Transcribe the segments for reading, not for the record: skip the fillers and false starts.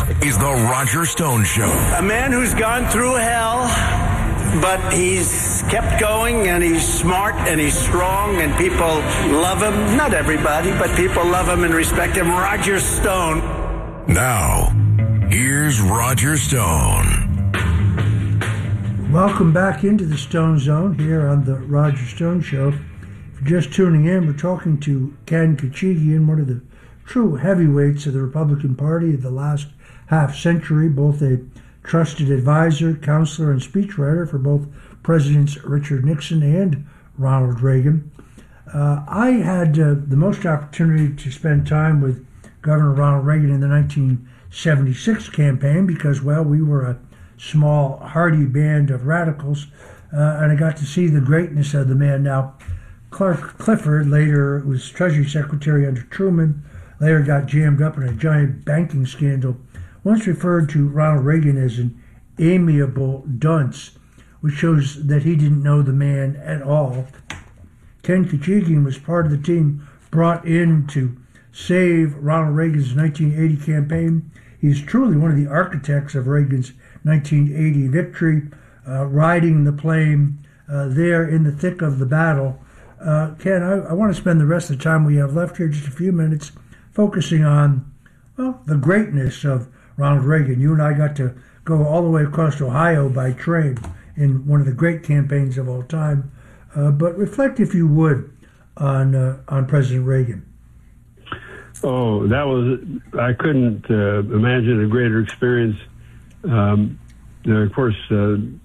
is The Roger Stone Show. A man who's gone through hell, but he's kept going, and he's smart, and he's strong, and people love him. Not everybody, but people love him and respect him. Roger Stone. Now, here's Roger Stone. Welcome back into the Stone Zone here on the Roger Stone Show. If you're just tuning in, we're talking to Ken Khachigian, one of the true heavyweights of the Republican Party of the last half century, both a trusted advisor, counselor, and speechwriter for both Presidents Richard Nixon and Ronald Reagan. I had the most opportunity to spend time with Governor Ronald Reagan in the 1976 campaign because, well, we were a small, hardy band of radicals, and I got to see the greatness of the man. Now, Clark Clifford later was Treasury Secretary under Truman, later got jammed up in a giant banking scandal, once referred to Ronald Reagan as an amiable dunce, which shows that he didn't know the man at all. Ken Khachigian was part of the team brought in to save Ronald Reagan's 1980 campaign. He's truly one of the architects of Reagan's 1980 victory, riding the plane there in the thick of the battle. Ken, I want to spend the rest of the time we have left here, just a few minutes, focusing on, well, the greatness of Ronald Reagan. You and I got to go all the way across Ohio by train in one of the great campaigns of all time. But reflect, if you would, on President Reagan. Oh, I couldn't imagine a greater experience. Of course, those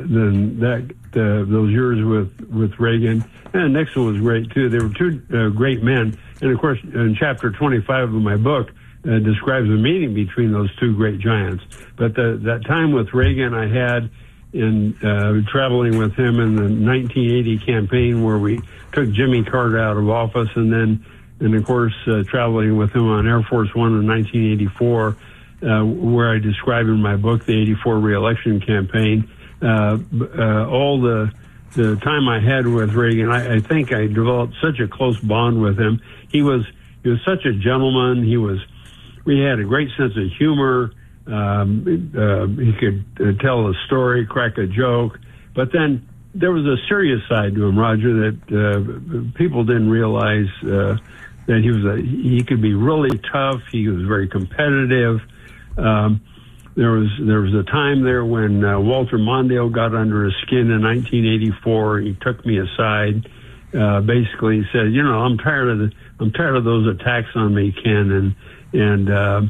years with Reagan and Nixon was great too. They were two great men, and of course, in chapter 25 of my book describes the meeting between those two great giants. But that time with Reagan, I had in traveling with him in the 1980 campaign, where we took Jimmy Carter out of office, and of course, traveling with him on Air Force One in 1984. Where I describe in my book the 84 re-election campaign. All the time I had with Reagan, I think I developed such a close bond with him. He was such a gentleman. We had a great sense of humor. He could tell a story, crack a joke, but then there was a serious side to him, Roger, that people didn't realize that he could be really tough. He was very competitive. There was a time there when Walter Mondale got under his skin in 1984. He took me aside, basically said, I'm tired of those attacks on me, Ken, and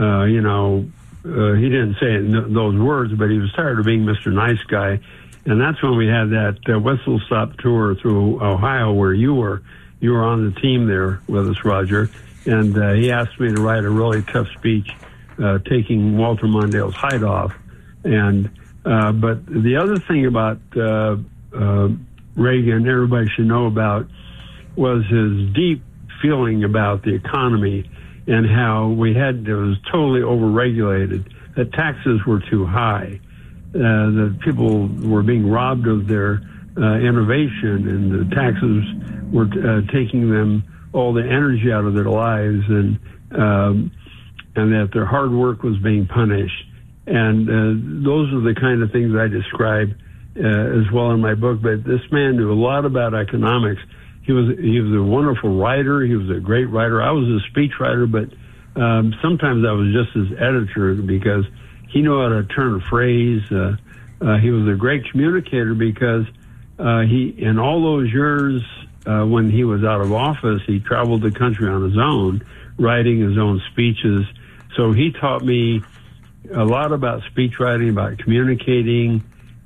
he didn't say it in those words, but he was tired of being Mr. Nice Guy, and that's when we had that whistle stop tour through Ohio, where you were on the team there with us, Roger, and he asked me to write a really tough speech. Taking Walter Mondale's hide off, but the other thing about Reagan, everybody should know about, was his deep feeling about the economy and how it was totally overregulated. That taxes were too high, that people were being robbed of their innovation, and the taxes were taking them all the energy out of their lives, and that their hard work was being punished. And those are the kind of things I describe as well in my book. But this man knew a lot about economics. He was a wonderful writer. He was a great writer. I was a speechwriter, but sometimes I was just his editor because he knew how to turn a phrase. He was a great communicator because in all those years when he was out of office, he traveled the country on his own, writing his own speeches. So he taught me a lot about speech writing, about communicating.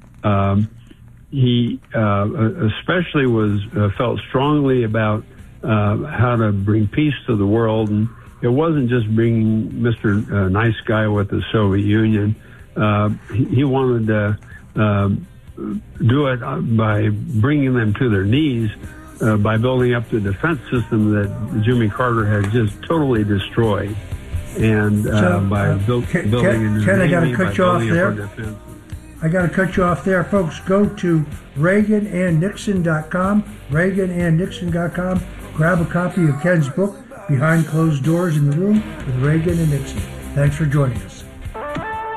He especially felt strongly about how to bring peace to the world, and it wasn't just bringing Mr. Nice Guy with the Soviet Union. He wanted to do it by bringing them to their knees, by building up the defense system that Jimmy Carter had just totally destroyed. And by building a new Ken, I got to cut you off there. I got to cut you off there. Folks, go to ReaganandNixon.com, ReaganandNixon.com. Grab a copy of Ken's book, Behind Closed Doors in the Room with Reagan and Nixon. Thanks for joining us.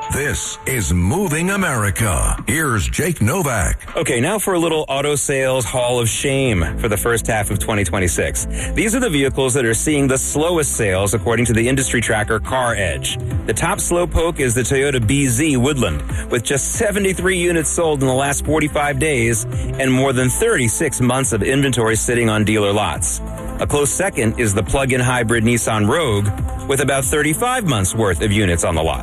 This is Moving America. Here's Jake Novak. Okay, now for a little auto sales hall of shame for the first half of 2026. These are the vehicles that are seeing the slowest sales according to the industry tracker Car Edge. The top slowpoke is the Toyota BZ Woodland, with just 73 units sold in the last 45 days and more than 36 months of inventory sitting on dealer lots. A close second is the plug-in hybrid Nissan Rogue, with about 35 months worth of units on the lot.